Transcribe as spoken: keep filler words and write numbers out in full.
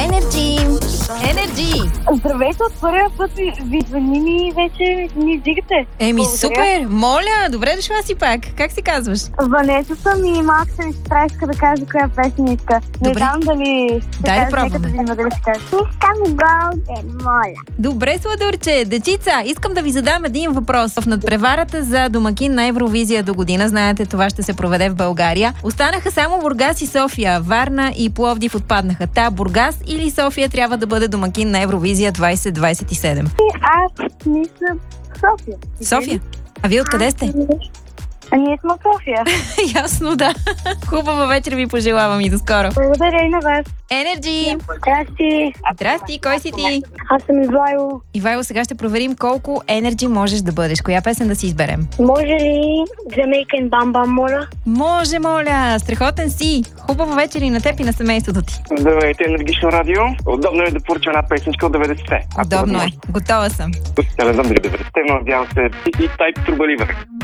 Енерджи! Енерджи! Здравейте, от първия път ви, ви звъним и вече ни издигате. Еми, Благодаря. супер! Моля, добре дошла си пак. Как се казваш? Ванеса съм и малката ми сестра иска да каже коя песен иска. Не Добре. знам дали... Дай да Нека пробваме. да видим дали ще каже. Искам Голден, моля. Добре, Сладурче. Дечица, искам да ви задам един въпрос. В надпреварата за домакин на Евровизия до година, знаете, това ще се проведе в България, останаха само Бургас и София. Варна и Пловдив отпаднаха. Та Бургас или София трябва да бъде домакин на Евровизия двайсет двайсет и седем? Аз мисля София. София? А вие откъде сте? А ние сме в София. Ясно, да. Хубава вечер ви пожелавам и до скоро. Благодаря и на вас. Енерджи! Здрасти. Здрасти, кой си ти? Аз съм Ивайло. Ивайло, сега ще проверим колко енерджи можеш да бъдеш. Коя песен да си изберем? Може ли Jamaican Bam Bam, моля? Може, моля! Страхотен си! Хубава вечер и на теб и на семейството ти. Здравейте, Енергично радио. Удобно е да поръча една песничка от деветдесетте. Удобно е. Готова съм. Не знам дали деветдесетте, но надявам се и Type True Believer.